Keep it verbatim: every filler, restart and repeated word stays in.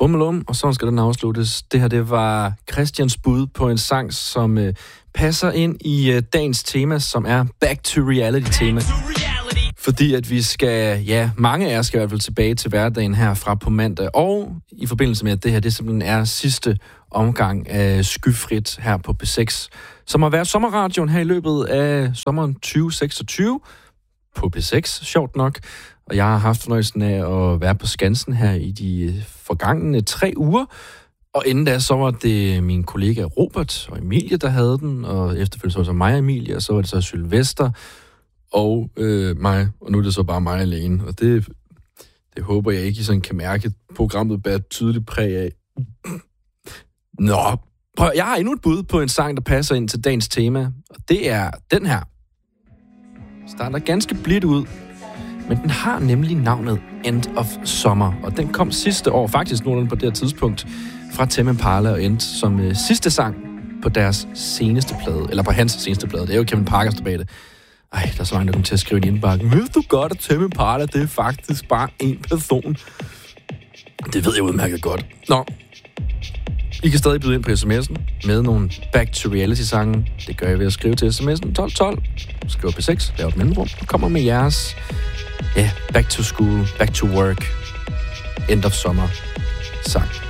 Bummelum, og sådan skal den afsluttes. Det her, det var Christians bud på en sang, som øh, passer ind i øh, dagens tema, som er Back to Reality-tema. Fordi at vi skal, ja, mange af os skal i hvert fald tilbage til hverdagen her fra på mandag. Og i forbindelse med, at det her, det simpelthen er sidste omgang af Skyfrit her på P seks, som har været sommerradioen her i løbet af sommeren tyve seksogtyve på P seks, sjovt nok. Og jeg har haft fornøjelsen af at være på Skansen her i de forgangne tre uger. Og inden da, så var det min kollega Robert og Emilie, der havde den. Og efterfølgende så var det så mig og Emilie, og så var det så Sylvester og øh, mig. Og nu er det så bare mig alene. Og det, det håber jeg ikke, I sådan kan mærke, at programmet bærer tydeligt præg af. Nå, prøv, jeg har endnu et bud på en sang, der passer ind til dagens tema. Og det er den her. Starter ganske blidt ud. Men den har nemlig navnet End of Summer, og den kom sidste år, faktisk nogenlunde på det her tidspunkt, fra Tame Impala og End, som øh, sidste sang på deres seneste plade, eller på hans seneste plade. Det er jo Kevin Parkers tilbage det. Ej, der er så mange, der kommer til at skrive i indbakken. Ved du godt, at Tame Impala, det er faktisk bare en person? Det ved jeg udmærket godt. Nå, I kan stadig byde ind på sms'en med nogle Back to Reality-sange. Det gør jeg ved at skrive til sms'en tolv tolv. Skriv P seks, lav et mellemrum, og kommer med jeres ja, yeah, back to school, back to work, end of summer sang.